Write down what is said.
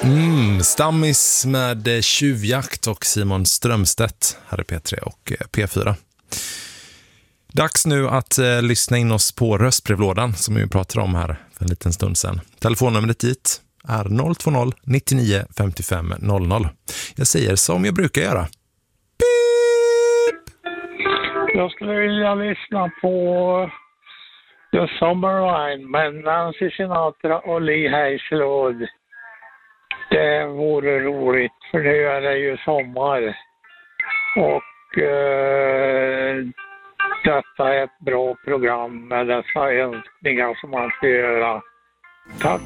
Stammis med Tjuvjakt och Simon Strömstedt här i P3 och P4. Dags nu att lyssna in oss på röstbrevlådan som vi pratade om här för en liten stund sedan. Telefonnumret dit är 020 99 55 00. Jag säger som jag brukar göra. Beep! Jag skulle vilja lyssna på The Summer Line med Nancy Sinatra och Lee Hazelwood. Det vore roligt, för nu är det ju sommar. Och detta är ett bra program med dessa önskningar som man ska göra. Tack